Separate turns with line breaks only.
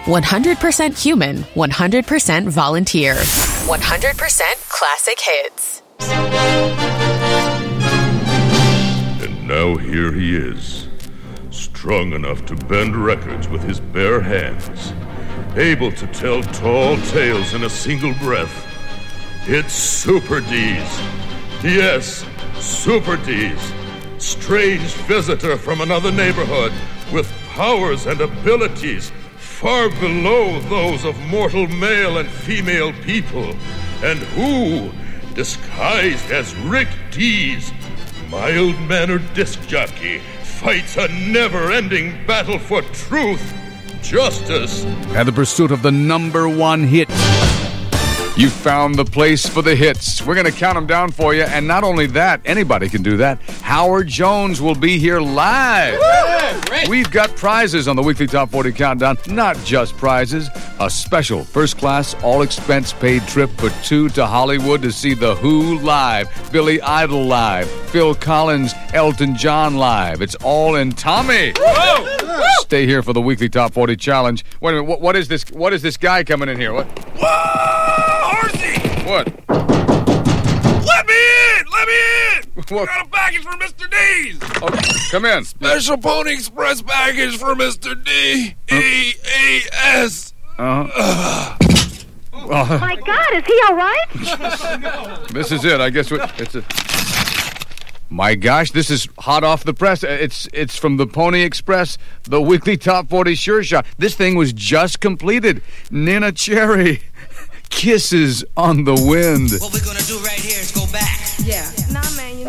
100% human, 100% volunteer. 100% classic hits.
And now here he is, strong enough to bend records with his bare hands, able to tell tall tales in a single breath. It's Super D's. Yes, Super D's. Strange visitor from another neighborhood with powers and abilities far below those of mortal male and female people, and who, disguised as Rick Dees, mild-mannered disc jockey, fights a never-ending battle for truth, justice,
and the pursuit of the number one hit. You found the place for the hits. We're going to count them down for you. And not only that, anybody can do that. Howard Jones will be here live. We've got prizes on the weekly Top 40 Countdown. Not just prizes. A special first-class, all-expense-paid trip for two to Hollywood to see The Who live, Billy Idol live, Phil Collins, Elton John live. It's all in Tommy. Stay here for the weekly Top 40 Challenge. Wait a minute. What is this? What is this guy coming in here? What?
Horsey!
What?
Let me in! Let me in!
What?
I got a package for Mr. D's!
Okay, come in.
Special Pony Express package for Mr. D. E-E-S.
My God, is he all right?
This is it. I guess it's a... My gosh, this is hot off the press. It's from the Pony Express, the weekly Top 40 Sure Shot. This thing was just completed. Nina Cherry, Kisses on the Wind.
What we're gonna do right here is go back.
Yeah. Nah, man,